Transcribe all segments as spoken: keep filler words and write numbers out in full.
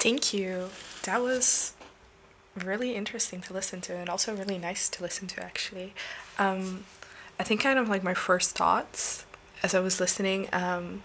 Thank you. That was really interesting to listen to and also really nice to listen to, actually. Um, I think kind of like my first thoughts as I was listening, um,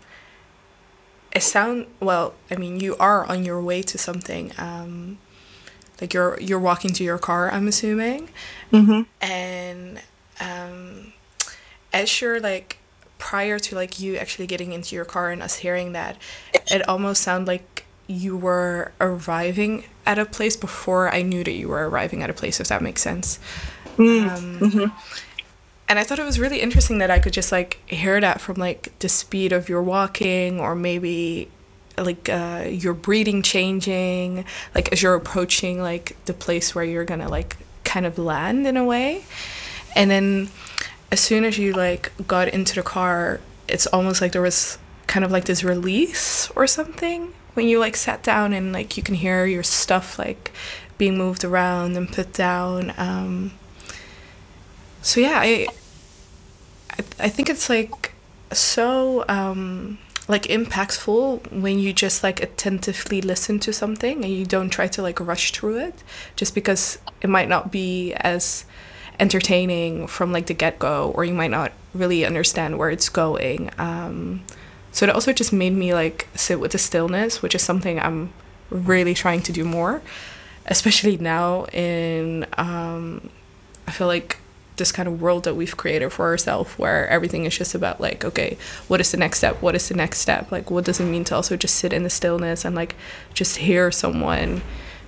it sound well, I mean, you are on your way to something. Um, like you're you're walking to your car, I'm assuming. Mm-hmm. And um as you're like prior to like you actually getting into your car and us hearing that, it almost sounded like you were arriving at a place before I knew that you were arriving at a place, if that makes sense. Mm-hmm. And I thought it was really interesting that I could just like hear that from like the speed of your walking, or maybe like uh, your breathing changing, like as you're approaching like the place where you're gonna like kind of land in a way. And then as soon as you like got into the car, it's almost like there was kind of like this release or something when you like sat down, and like you can hear your stuff like being moved around and put down. Um, so yeah, I I, I think it's like so um, like impactful when you just like attentively listen to something and you don't try to like rush through it, just because it might not be as entertaining from like the get-go, or you might not really understand where it's going. Um, so it also just made me like sit with the stillness, which is something I'm really trying to do more, especially now in um, I feel like this kind of world that we've created for ourselves, where everything is just about like, okay, what is the next step, what is the next step, like what does it mean to also just sit in the stillness and like just hear someone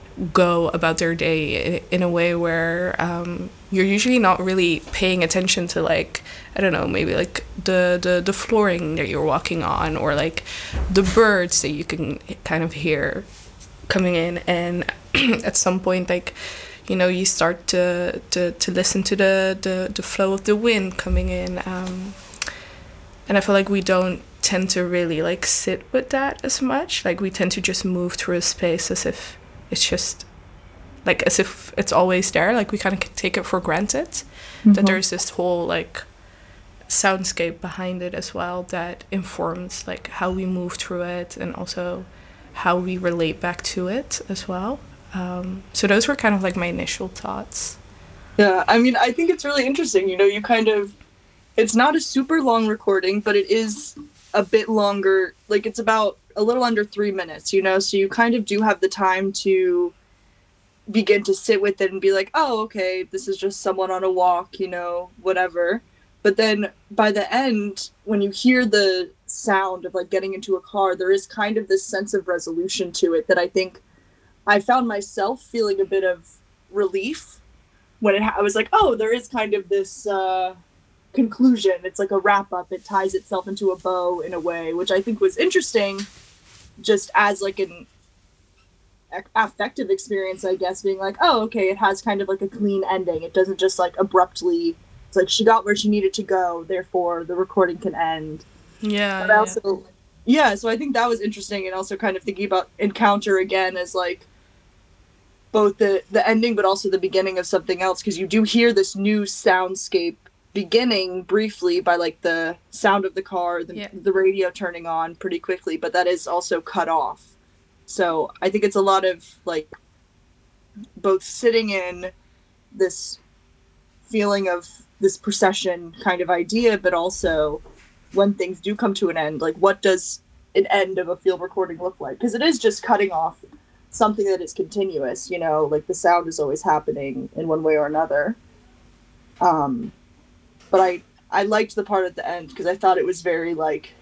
go about their day in a way where um, you're usually not really paying attention to, like, I don't know, maybe like the, the the flooring that you're walking on, or like the birds that you can kind of hear coming in. And at some point, like, you know, you start to to, to listen to the, the the flow of the wind coming in. Um, and I feel like we don't tend to really like sit with that as much. Like we tend to just move through a space as if it's just like as if it's always there. Like we kind of take it for granted that Mm-hmm. there's this whole like soundscape behind it as well that informs like how we move through it, and also how we relate back to it as well. Um, so those were kind of like my initial thoughts. Yeah, I mean, I think it's really interesting. You know, you kind of, it's not a super long recording, but it is a bit longer. Like, it's about a little under three minutes, you know, so you kind of do have the time to begin to sit with it and be like, oh, okay, this is just someone on a walk, you know, whatever. But then by the end, when you hear the sound of like getting into a car, there is kind of this sense of resolution to it that I think I found myself feeling a bit of relief when it ha- I was like, oh, there is kind of this uh, conclusion. It's like a wrap up. It ties itself into a bow in a way, which I think was interesting, just as like an affective experience, I guess, being like, oh, okay, it has kind of like a clean ending. It doesn't just like abruptly. It's like she got where she needed to go, therefore the recording can end. Yeah, But I yeah, yeah. also, yeah, so I think that was interesting, and also kind of thinking about Encounter again as like both the the ending but also the beginning of something else, because you do hear this new soundscape beginning briefly by like the sound of the car, the Yeah. the radio turning on pretty quickly, but that is also cut off. So I think it's a lot of like both sitting in this feeling of this procession kind of idea, but also when things do come to an end, like what does an end of a field recording look like? Because it is just cutting off something that is continuous, you know, like the sound is always happening in one way or another. Um, but I I liked the part at the end because I thought it was very like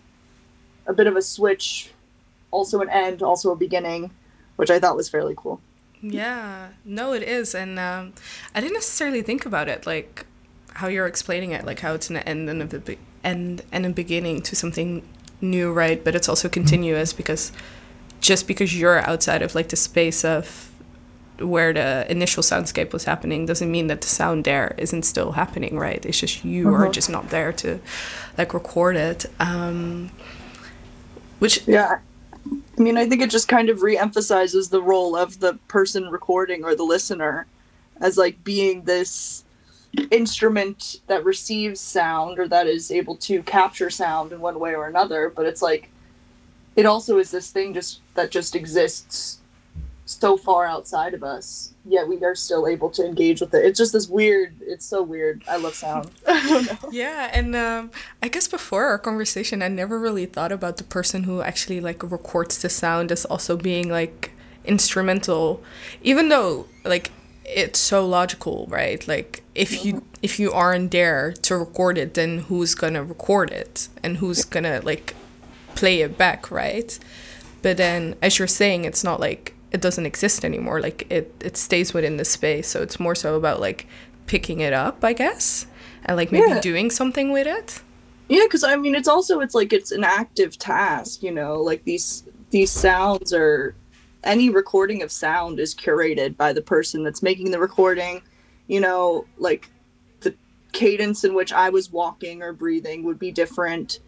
a bit of a switch, also an end, also a beginning, which I thought was fairly cool. Yeah, no, it is. And um, I didn't necessarily think about it like how you're explaining it, like how it's an end and a be- end and a beginning to something new, right? But it's also continuous, because just because you're outside of like the space of where the initial soundscape was happening doesn't mean that the sound there isn't still happening, right? It's just you are Uh-huh. just not there to like record it. Um, which Yeah, I mean, I think it just kind of re-emphasizes the role of the person recording or the listener as like being this instrument that receives sound or that is able to capture sound in one way or another, but it's like it also is this thing just that just exists so far outside of us, yet we are still able to engage with it. It's just this weird, it's so weird. I love sound. I don't know. Yeah, and um, I guess before our conversation, I never really thought about the person who actually like records the sound as also being like instrumental, even though like it's so logical, right? Like if you if you aren't there to record it, then who's gonna record it and who's gonna like play it back, right? But then, as you're saying, it's not like it doesn't exist anymore. Like it, it stays within the space. So it's more so about like picking it up, I guess, and like maybe Yeah. doing something with it. Yeah, because I mean, it's also it's like it's an active task, you know. Like these these sounds are any recording of sound is curated by the person that's making the recording. You know, like the cadence in which I was walking or breathing would be different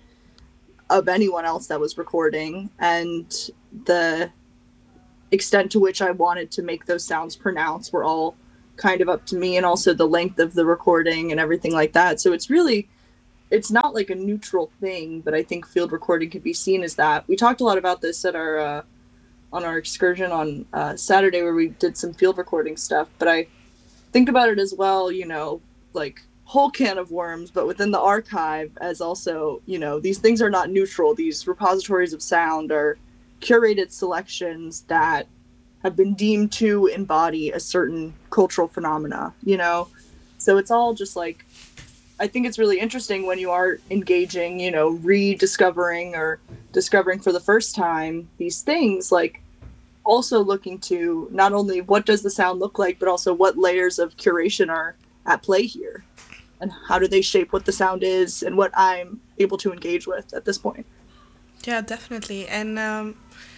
of anyone else that was recording, and the extent to which I wanted to make those sounds pronounced were all kind of up to me, and also the length of the recording and everything like that. So it's really, it's not like a neutral thing, but I think field recording can be seen as that. We talked a lot about this at our uh, on our excursion on uh, Saturday where we did some field recording stuff, but I think about it as well, you know, like whole can of worms, but within the archive as also, you know, these things are not neutral. These repositories of sound are curated selections that have been deemed to embody a certain cultural phenomena, you know? So it's all just like, I think it's really interesting when you are engaging, you know, rediscovering or discovering for the first time these things, like also looking to not only what does the sound look like, but also what layers of curation are at play here and how do they shape what the sound is and what I'm able to engage with at this point. Yeah, definitely. And um,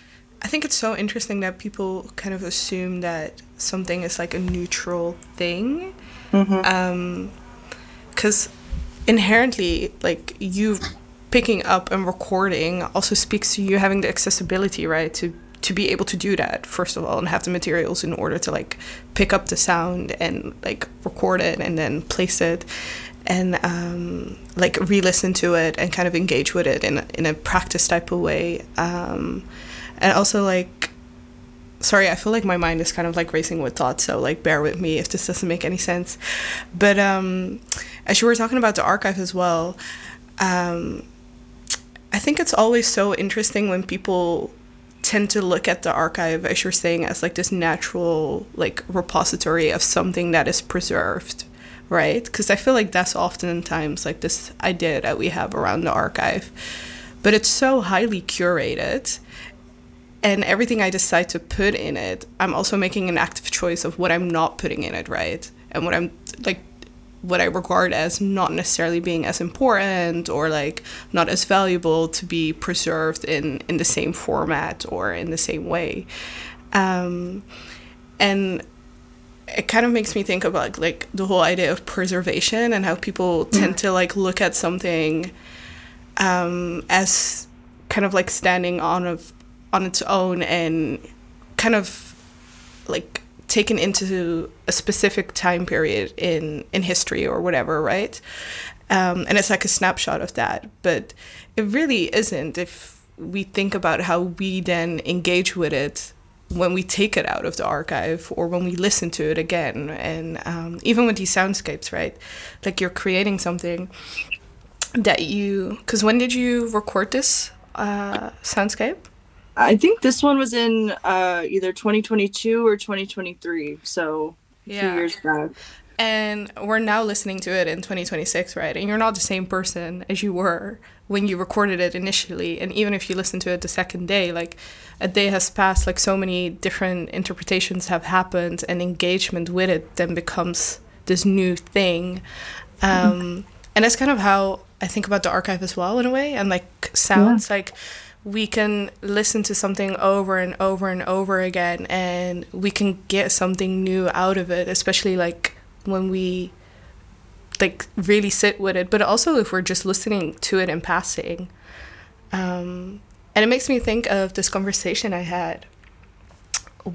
I think it's so interesting that people kind of assume that something is like a neutral thing. Mm-hmm. Um, because inherently, like you picking up and recording also speaks to you having the accessibility, right, to to be able to do that first of all, and have the materials in order to like pick up the sound and like record it and then place it and um, like re-listen to it and kind of engage with it in a, in a practice type of way. Um, and also like, sorry, I feel like my mind is kind of like racing with thoughts, so like bear with me if this doesn't make any sense. But um, as you were talking about the archive as well, um, I think it's always so interesting when people tend to look at the archive, as you're saying, as like this natural like repository of something that is preserved, right? Because I feel like that's oftentimes like this idea that we have around the archive, but it's so highly curated. And everything I decide to put in it, I'm also making an active choice of what I'm not putting in it, right? And what I'm like, what I regard as not necessarily being as important or like not as valuable to be preserved in, in the same format or in the same way. Um, and it kind of makes me think about like the whole idea of preservation and how people tend to like look at something um, as kind of like standing on of on its own and kind of like taken into a specific time period in, in history or whatever, right? Um, and it's like a snapshot of that. But it really isn't if we think about how we then engage with it when we take it out of the archive or when we listen to it again. And um, even with these soundscapes, right? Like you're creating something that you... Because when did you record this uh, soundscape? I think this one was in uh, either twenty twenty-two or twenty twenty-three, so a Yeah. few years back. And we're now listening to it in twenty twenty-six, right? And you're not the same person as you were when you recorded it initially. And even if you listen to it the second day, like a day has passed, like so many different interpretations have happened and engagement with it then becomes this new thing. Um, and that's kind of how I think about the archive as well in a way. And like sounds, yeah. like we can listen to something over and over and over again and we can get something new out of it, especially like when we like really sit with it, but also if we're just listening to it in passing. Um, and it makes me think of this conversation I had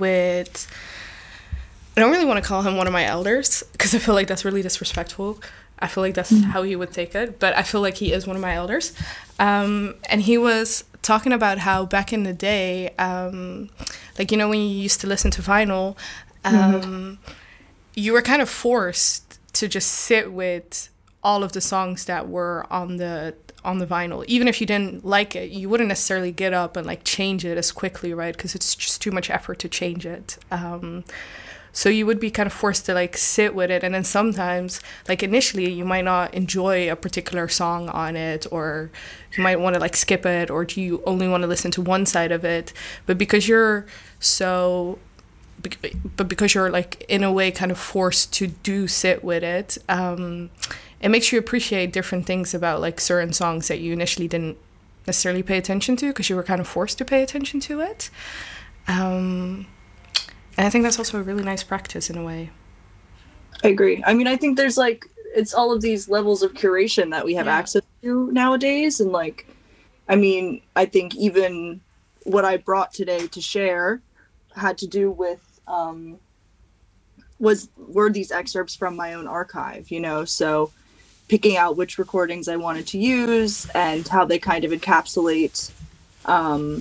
with, I don't really want to call him one of my elders because I feel like that's really disrespectful. I feel like that's how he would take it, but I feel like he is one of my elders. Um, and he was talking about how back in the day, um, like, you know, when you used to listen to vinyl, um, mm-hmm. you were kind of forced to just sit with all of the songs that were on the on the vinyl. Even if you didn't like it, you wouldn't necessarily get up and like change it as quickly, right? Because it's just too much effort to change it. Um, So you would be kind of forced to like sit with it. And then sometimes, like initially, you might not enjoy a particular song on it, or you might want to like skip it, or do you only want to listen to one side of it? But because you're so, but because you're like in a way kind of forced to do sit with it, um, it makes you appreciate different things about like certain songs that you initially didn't necessarily pay attention to because you were kind of forced to pay attention to it. Um, And I think that's also a really nice practice in a way. I agree. I mean, I think there's like, it's all of these levels of curation that we have yeah. access to nowadays. And like, I mean, I think even what I brought today to share had to do with, um, was, were these excerpts from my own archive, you know? So picking out which recordings I wanted to use and how they kind of encapsulate, um,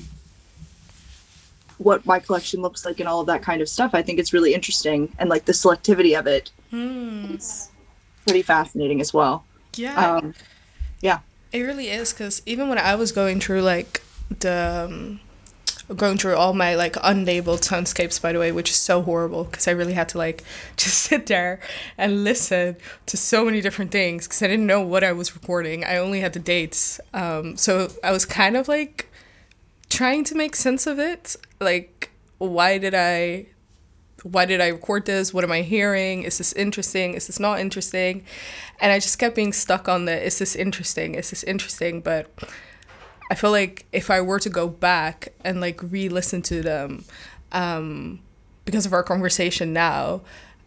what my collection looks like and all of that kind of stuff. I think it's really interesting, and like the selectivity of it mm. is pretty fascinating as well. Yeah. Um, yeah. It really is, because even when I was going through like the um, going through all my like unlabeled soundscapes, by the way, which is so horrible because I really had to like just sit there and listen to so many different things because I didn't know what I was recording. I only had the dates. Um, so I was kind of like trying to make sense of it. Like, why did I why did I record this? What am I hearing? Is this interesting? Is this not interesting? And I just kept being stuck on the, is this interesting? Is this interesting? But I feel like if I were to go back and like re-listen to them, um, because of our conversation now,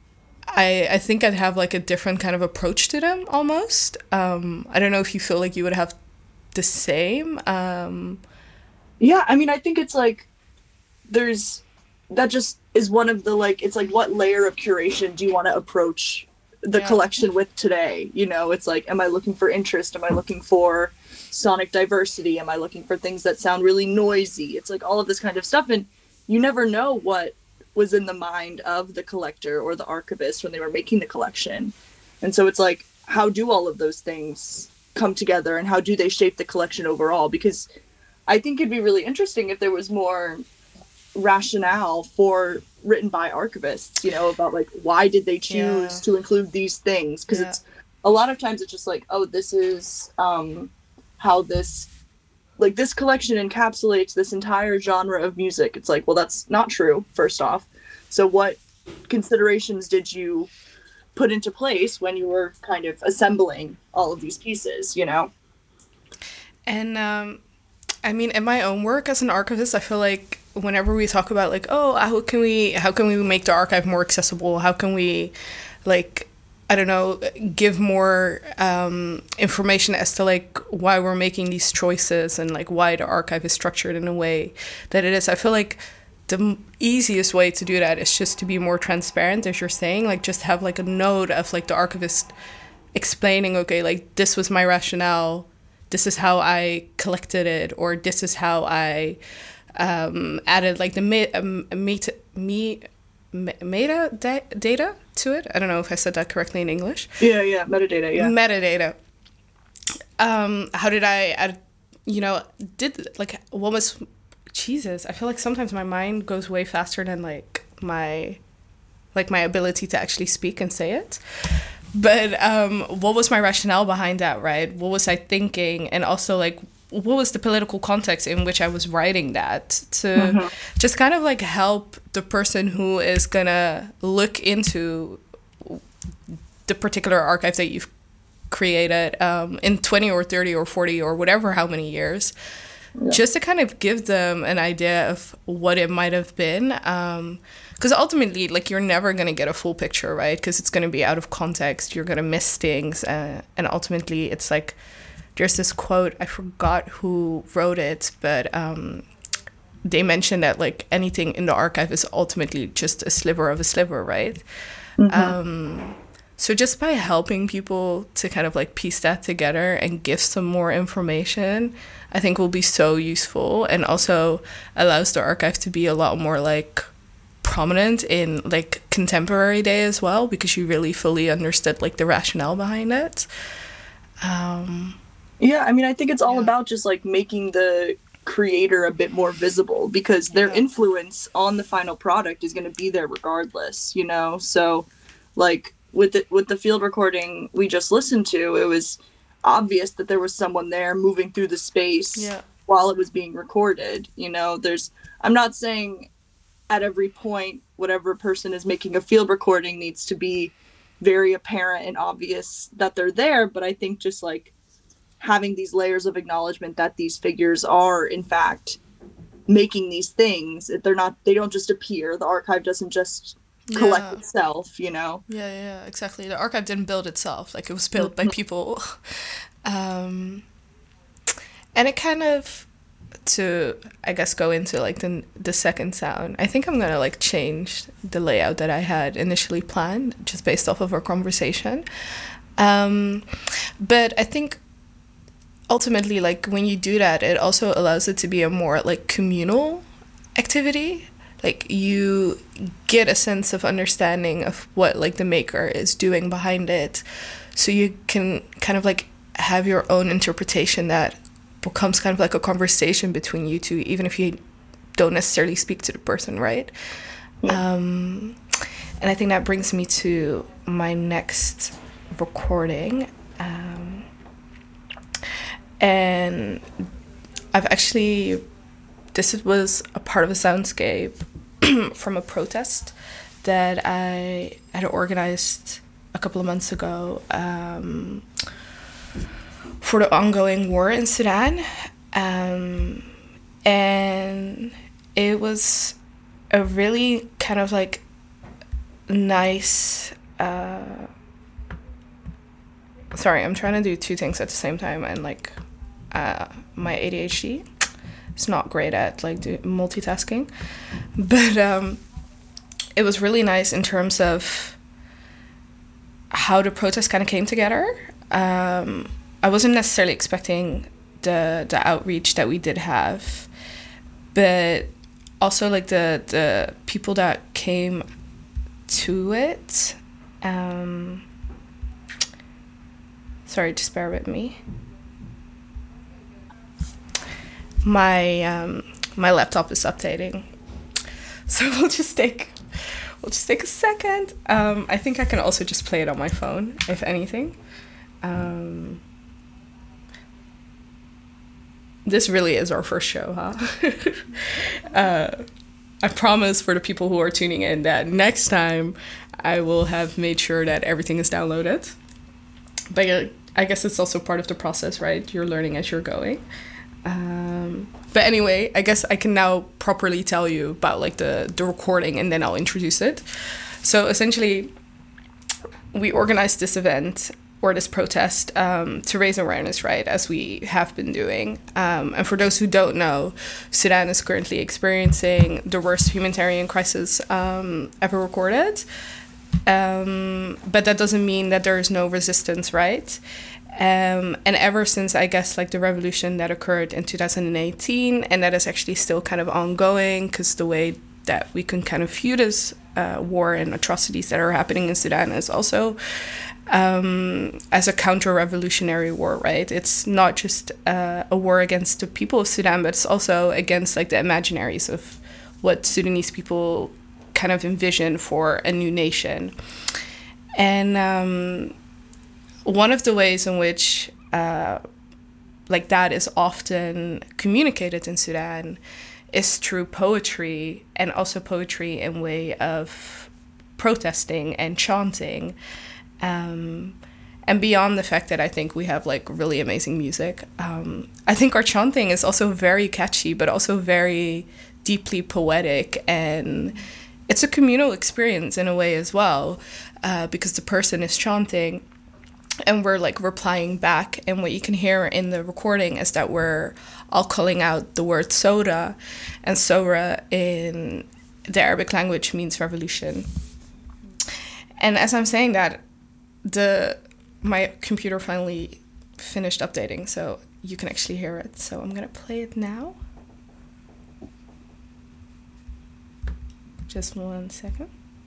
I, I think I'd have like a different kind of approach to them almost. Um, I don't know if you feel like you would have the same. Um, yeah, I mean, I think it's like, there's, that just is one of the like, it's like, what layer of curation do you want to approach the yeah. collection with today? You know, it's like, am I looking for interest? Am I looking for sonic diversity? Am I looking for things that sound really noisy? It's like all of this kind of stuff. And you never know what was in the mind of the collector or the archivist when they were making the collection. And so it's like, how do all of those things come together and how do they shape the collection overall? Because I think it'd be really interesting if there was more rationale for written by archivists, you know, about like, why did they choose yeah. to include these things? Because yeah. it's a lot of times it's just like, oh, this is um, how this, like this collection encapsulates this entire genre of music. It's like, well, that's not true, first off. So what considerations did you put into place when you were kind of assembling all of these pieces, you know? And, um, I mean, in my own work as an archivist, I feel like whenever we talk about like, oh, how can we, how can we make the archive more accessible? How can we, like, I don't know, give more um, information as to like why we're making these choices and like why the archive is structured in a way that it is. I feel like the easiest way to do that is just to be more transparent, as you're saying, like just have like a note of like the archivist explaining, okay, like this was my rationale. This is how I collected it, or this is how I um, added like the me- um, meta, me, meta da- data to it. I don't know if I said that correctly in English. Yeah, yeah, metadata, yeah. Metadata. Um, how did I add, you know, did, like, what was, Jesus, I feel like sometimes my mind goes way faster than, like, my, like, my ability to actually speak and say it. But um, what was my rationale behind that, right? What was I thinking? And also, like, what was the political context in which I was writing that to mm-hmm. just kind of, like, help the person who is going to look into the particular archive that you've created um, in twenty or thirty or forty or whatever, how many years, yeah. just to kind of give them an idea of what it might have been. Um, Because ultimately, like, you're never going to get a full picture, right? Because it's going to be out of context. You're going to miss things. Uh, and ultimately, it's like, there's this quote, I forgot who wrote it, but um, they mentioned that, like, anything in the archive is ultimately just a sliver of a sliver, right? Mm-hmm. Um, So just by helping people to kind of like piece that together and give some more information, I think will be so useful, and also allows the archive to be a lot more like prominent in like contemporary day as well, because you really fully understood like the rationale behind it. Um, yeah, I mean, I think it's all yeah. about just like making the creator a bit more visible, because their Yeah. influence on the final product is going to be there regardless, you know? So like with the, with the field recording we just listened to, it was obvious that there was someone there moving through the space Yeah. while it was being recorded. You know, there's, I'm not saying at every point whatever person is making a field recording needs to be very apparent and obvious that they're there, but I think just like having these layers of acknowledgement that these figures are in fact making these things, they're not, they don't just appear, the archive doesn't just collect Yeah. itself, you know? Yeah, yeah, exactly. The archive didn't build itself. Like, it was built by people. Um, and it kind of, to, I guess, go into, like, the, the second sound, I think I'm going to, like, change the layout that I had initially planned, just based off of our conversation. Um, but I think ultimately, like, when you do that, it also allows it to be a more, like, communal activity. Like, you get a sense of understanding of what, like, the maker is doing behind it. So you can kind of, like, have your own interpretation that becomes kind of like a conversation between you two, even if you don't necessarily speak to the person, right? Yeah. Um, and I think that brings me to my next recording. Um, and I've actually... This was a part of a soundscape from a protest that I had organized a couple of months ago um, for the ongoing war in Sudan. Um, and it was a really kind of like nice... Uh, sorry, I'm trying to do two things at the same time, and like uh, my A D H D. It's not great at like do multitasking, but um, it was really nice in terms of how the protest kind of came together. Um, I wasn't necessarily expecting the the outreach that we did have, but also like the the people that came to it. Um, sorry, just bear with me. My um, my laptop is updating, so we'll just take we'll just take a second. Um, I think I can also just play it on my phone, if anything. Um, this really is our first show, huh? uh, I promise for the people who are tuning in that next time I will have made sure that everything is downloaded. But uh, I guess it's also part of the process, right? You're learning as you're going. Um, but anyway, I guess I can now properly tell you about like the, the recording, and then I'll introduce it. So essentially, we organized this event or this protest um, to raise awareness, right, as we have been doing. Um, and for those who don't know, Sudan is currently experiencing the worst humanitarian crisis um, ever recorded. Um, but that doesn't mean that there is no resistance, right? Um, and ever since, I guess, like the revolution that occurred in two thousand eighteen, and that is actually still kind of ongoing, because the way that we can kind of view this uh, war and atrocities that are happening in Sudan is also um, as a counter-revolutionary war, right? It's not just uh, a war against the people of Sudan, but it's also against like the imaginaries of what Sudanese people kind of envision for a new nation. And um, one of the ways in which uh, like that is often communicated in Sudan is through poetry, and also poetry in way of protesting and chanting. Um, and beyond the fact that I think we have like really amazing music, um, I think our chanting is also very catchy, but also very deeply poetic, and it's a communal experience in a way as well, uh, because the person is chanting and we're like replying back, and what you can hear in the recording is that we're all calling out the word soda, and Sora in the Arabic language means revolution. And as I'm saying that, the my computer finally finished updating, so you can actually hear it. So I'm gonna play it now. Just one second.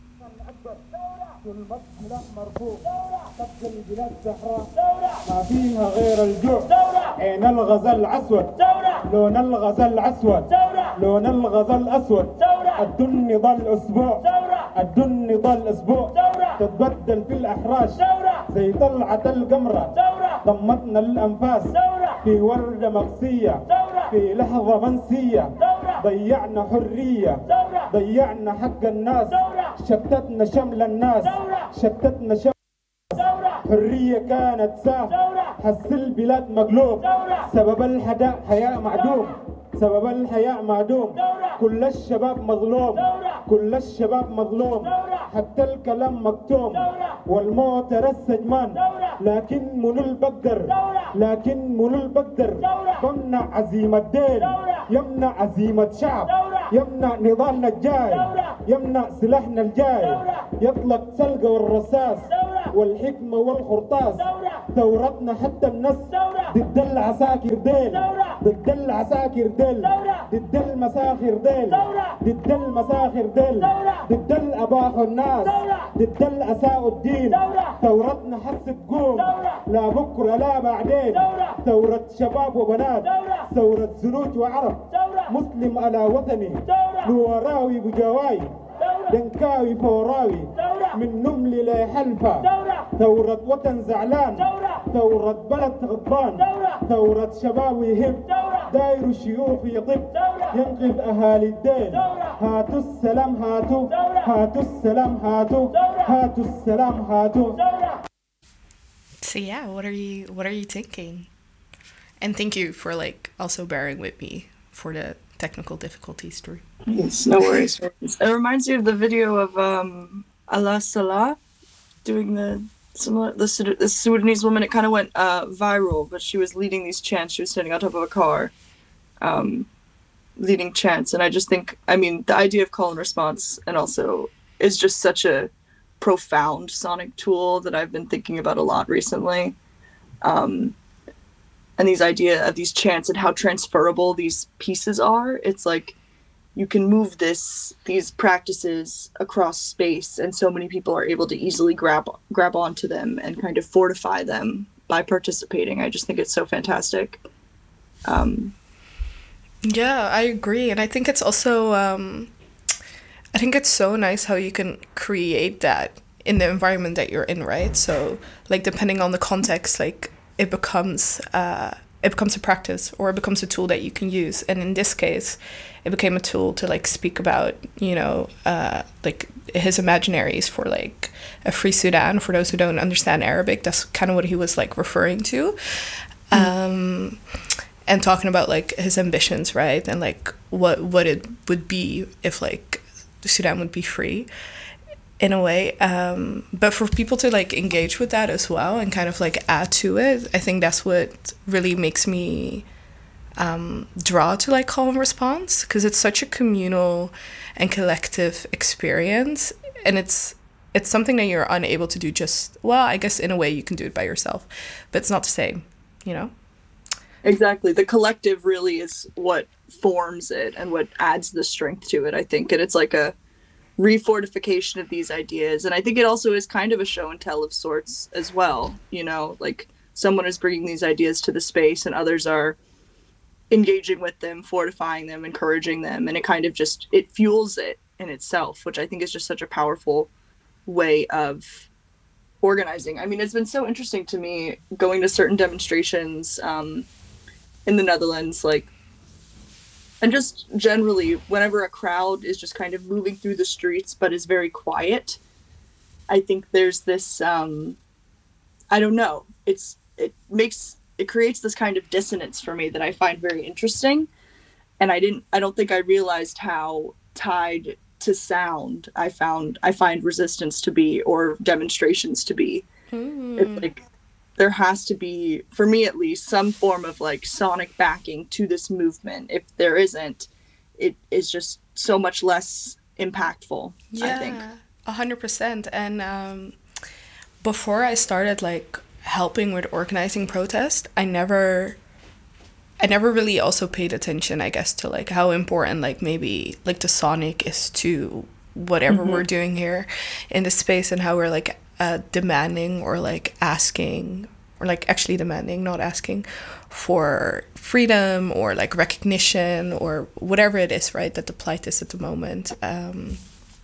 ما فيها غير الجوع عين الغزل أسود لون الغزل أسود لون الغزل أسود الدني ضل أسبوع الدني ضل أسبوع تتبدل في الأحراش زي طلعة القمرة ضمتنا الأنفاس في وردة مغسية في لحظة منسية ضيعنا حرية ضيعنا حق الناس شتتنا شمل الناس شتتنا شمل حرية كانت ساف حس البلاد مقلوب سبب الحداء حياء معدوم سبب الحياء معدوم كل الشباب مظلوم كل الشباب مظلوم حتى الكلام مكتوم والموت السجمان لكن منو البقدر لكن منو البقدر يمنع عزيمة دين يمنع عزيمة شعب يمنع نضالنا الجاي يمنع سلاحنا الجاي يطلق سلقة والرصاص والحكمة والخرطاس ثورتنا حتى النص ضد العساكر ديل ضد العساكر ديل ضد المساخر ديل ضد المساخر ديل ضد الأباح الناس ضد الأساء الدين ثورتنا حس تقوم لا بكرة لا بعدين ثورة شباب وبنات ثورة زنوج وعرب مسلم على وطني نوراوي بجواي دنكاوي فوراوي من نملي لحلفة ثورة وطن زعلان ثورة بلد غضبان ثورة شباب يهب داير الشيوخ يطب ينقذ أهالي الدين هاتوا السلام هاتوا هاتوا السلام هاتوا هاتوا السلام هاتوا. So yeah, what are you what are you thinking? And thank you for like also bearing with me for the technical difficulties too. Yes, no worries. It reminds me of the video of um, Allah Salah doing the similar the, the Sudanese woman. It kind of went uh, viral, but she was leading these chants. She was standing on top of a car, um, leading chants, and I just think, I mean, the idea of call and response, and also is just such a profound sonic tool that I've been thinking about a lot recently. Um, and these idea of these chants and how transferable these pieces are. It's like you can move this these practices across space, and so many people are able to easily grab grab onto them and kind of fortify them by participating. I just think it's so fantastic. Um, yeah, I agree, and I think it's also um, I think it's so nice how you can create that in the environment that you're in, right? So, like, depending on the context, like, it becomes uh, it becomes a practice, or it becomes a tool that you can use. And in this case, it became a tool to like speak about, you know, uh, like his imaginaries for like a free Sudan. For those who don't understand Arabic, that's kind of what he was like referring to. Mm. Um, and talking about like his ambitions, right? And like what what it would be if like Sudan would be free in a way. Um, but for people to like engage with that as well and kind of like add to it, I think that's what really makes me um, draw to like call and response, because it's such a communal and collective experience, and it's it's something that you're unable to do just, well, I guess in a way you can do it by yourself, but it's not the same, you know? Exactly. The collective really is what forms it and what adds the strength to it, I think. And it's like a refortification of these ideas. And I think it also is kind of a show and tell of sorts as well. You know, like someone is bringing these ideas to the space and others are engaging with them, fortifying them, encouraging them. And it kind of just, it fuels it in itself, which I think is just such a powerful way of organizing. I mean, it's been so interesting to me going to certain demonstrations um, in the Netherlands, like, and just generally whenever a crowd is just kind of moving through the streets but is very quiet, I think there's this, um, I don't know, it's it makes, it creates this kind of dissonance for me that I find very interesting. And I didn't, I don't think I realized how tied to sound I found, I find resistance to be, or demonstrations to be. Mm. It's like, there has to be, for me at least, some form of like sonic backing to this movement. If there isn't, it is just so much less impactful, yeah, I think. A hundred percent. And um, before I started like helping with organizing protest, I never I never really also paid attention, I guess, to like how important like maybe like the sonic is to whatever Mhm. we're doing here in the space, and how we're like uh, demanding or like asking or like actually demanding, not asking, for freedom or like recognition or whatever it is, right? That the plight is at the moment. Um,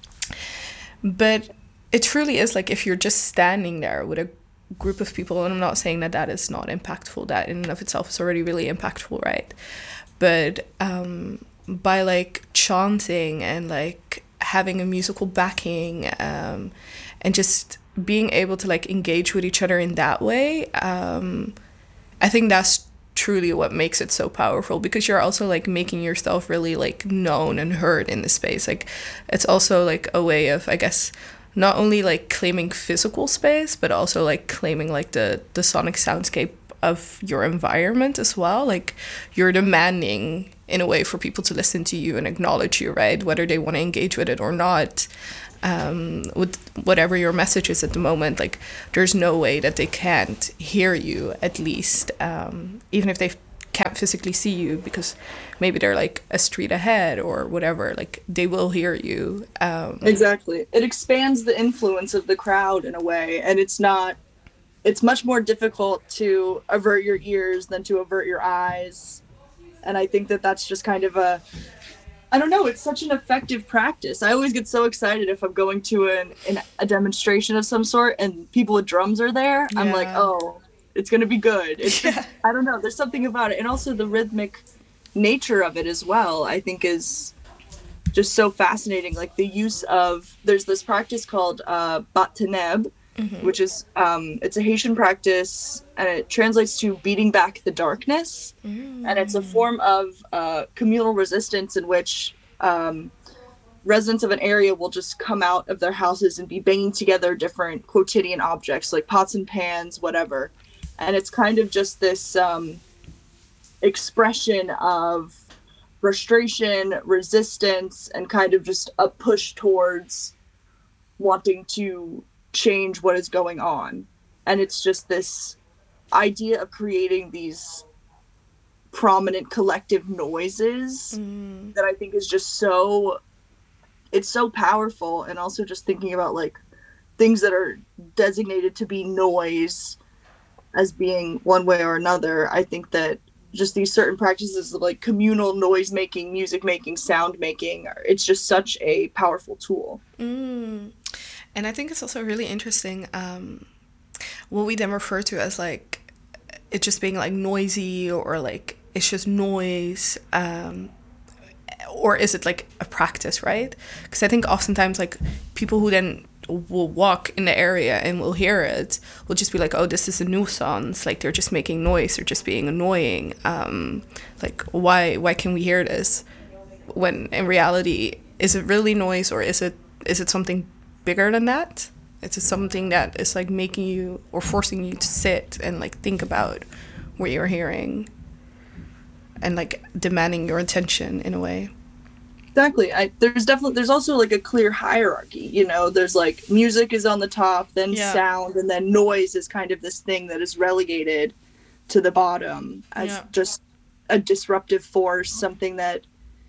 but it truly is like if you're just standing there with a group of people, and I'm not saying that that is not impactful, that in and of itself is already really impactful, right? But um, by like chanting and like having a musical backing, um, and just being able to like engage with each other in that way, um, I think that's truly what makes it so powerful, because you're also like making yourself really like known and heard in the space. Like it's also like a way of, I guess, not only like claiming physical space, but also like claiming like the the sonic soundscape of your environment as well. Like you're demanding in a way for people to listen to you and acknowledge you, right? Whether they want to engage with it or not, um, with whatever your message is at the moment. Like there's no way that they can't hear you, at least, um, even if they can't physically see you, because maybe they're like a street ahead or whatever, like they will hear you. Um, Exactly. It expands the influence of the crowd in a way, and it's not it's much more difficult to avert your ears than to avert your eyes. And I think that that's just kind of a I don't know, it's such an effective practice. I always get so excited if I'm going to an, an a demonstration of some sort and people with drums are there. I'm like, Yeah. "Oh, it's going to be good." It's Yeah. just, I don't know, there's something about it, and also the rhythmic nature of it as well, I think is just so fascinating. Like the use of, there's this practice called uh, Bat Teneb, Mhm. which is, um, it's a Haitian practice, and it translates to beating back the darkness. Mm. And it's a form of uh, communal resistance in which um, residents of an area will just come out of their houses and be banging together different quotidian objects like pots and pans, whatever. And it's kind of just this um, expression of frustration, resistance, and kind of just a push towards wanting to change what is going on. And it's just this idea of creating these prominent collective noises Mm. that I think is just so, it's so powerful. And also just thinking about like things that are designated to be noise as being one way or another. I think that just these certain practices of like communal noise making, music making, sound making, it's just such a powerful tool. Mm. And I think it's also really interesting, um, what we then refer to as like it just being like noisy, or like it's just noise, um, or is it like a practice, right? Because I think oftentimes like people who then will walk in the area and will hear it will just be like, oh, this is a nuisance, like they're just making noise, they're just being annoying, um, like why why can we hear this, when in reality, is it really noise, or is it is it something bigger than that? It's just something that is like making you or forcing you to sit and like think about what you're hearing, and like demanding your attention in a way. Exactly. I, there's definitely, there's also like a clear hierarchy, you know, there's like music is on the top, then Yeah. sound, and then noise is kind of this thing that is relegated to the bottom as Yeah. just a disruptive force, something that,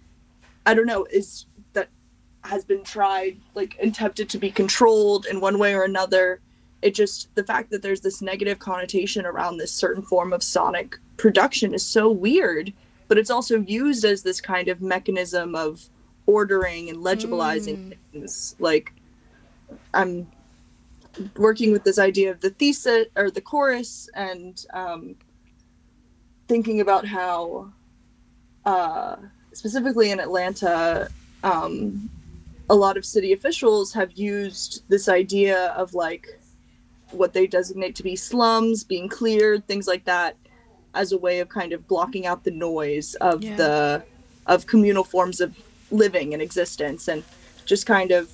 I don't know, is that has been tried, like, and tempted to be controlled in one way or another. It just, the fact that there's this negative connotation around this certain form of sonic production is so weird, but it's also used as this kind of mechanism of ordering and legibilizing Mm. things. Like, I'm working with this idea of the thesis or the chorus, and um, thinking about how, uh, specifically in Atlanta, um, a lot of city officials have used this idea of like what they designate to be slums being cleared, things like that, as a way of kind of blocking out the noise of Yeah. the of communal forms of living and existence, and just kind of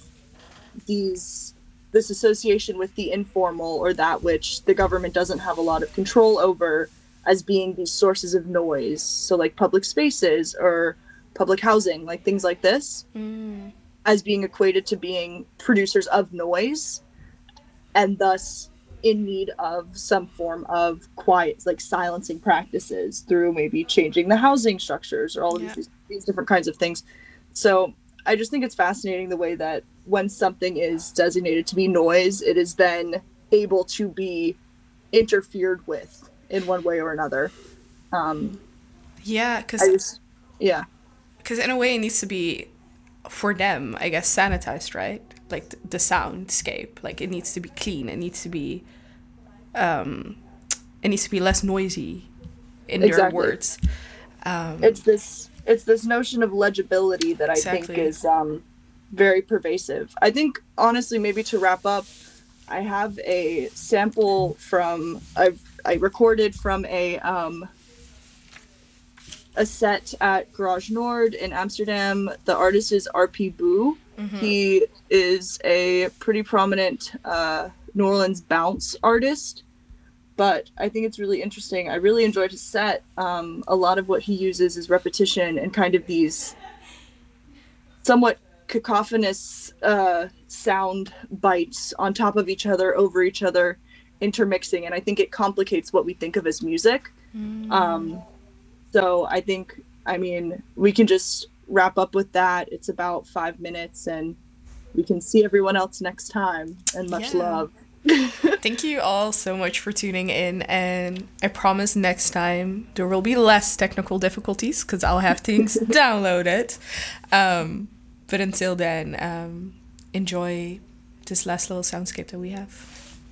these this association with the informal, or that which the government doesn't have a lot of control over, as being these sources of noise. So like public spaces or public housing, like things like this, Mm. as being equated to being producers of noise, and thus in need of some form of quiet, like silencing practices through maybe changing the housing structures or all of Yeah. these, these different kinds of things. So I just think it's fascinating the way that when something is designated to be noise, it is then able to be interfered with in one way or another. Um, Yeah, I because just, yeah, in a way it needs to be, for them, I guess, sanitized, right? Like th- the soundscape, like it needs to be clean. It needs to be, um, it needs to be less noisy in their Exactly. words. Um, it's this it's this notion of legibility that I think Exactly. is um, very pervasive. I think honestly, maybe to wrap up, I have a sample from I've I recorded from a um, a set at Garage Nord in Amsterdam. The artist is R P Boo. He is a pretty prominent uh, New Orleans bounce artist, but I think it's really interesting. I really enjoyed his set. Um, a lot of what he uses is repetition and kind of these somewhat cacophonous uh, sound bites on top of each other, over each other, intermixing, and I think it complicates what we think of as music. Um, so I think, I mean, we can just wrap up with that. It's about five minutes, and we can see everyone else next time. And much Yeah. love. Thank you all so much for tuning in, and I promise next time there will be less technical difficulties because I'll have things downloaded. Um, but until then, um, enjoy this last little soundscape that we have.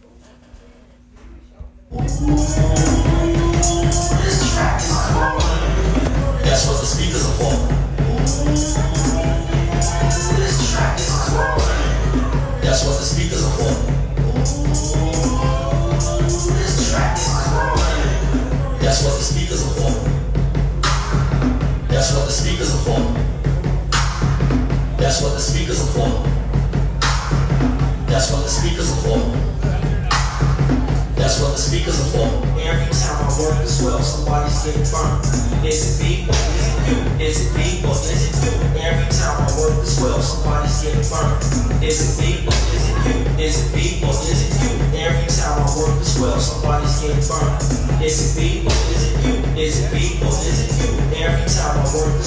That's what the speakers are for. That's what the speakers are for. That's what the speakers are for. That's what the speakers are for. That's what the speakers are for. That's what the speakers are for. That's what the speakers are for. Every time I work as well, somebody's getting burned. Is it me or is it you? Is it me or is it you? Every time I work as well, somebody's getting burned. Is it me or is it you? Is it me or is it you? Every time I work as well, somebody's getting burned. Is it me or